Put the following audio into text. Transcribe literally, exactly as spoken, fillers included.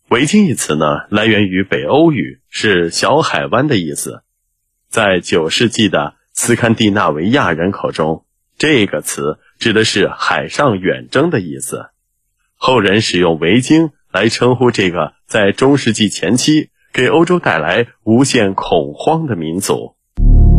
维京一词呢，来源于北欧语，是小海湾的意思。在九世纪的斯堪的纳维亚人口中，这个词指的是海上远征的意思。后人使用维京来称呼这个在中世纪前期给欧洲带来无限恐慌的民族。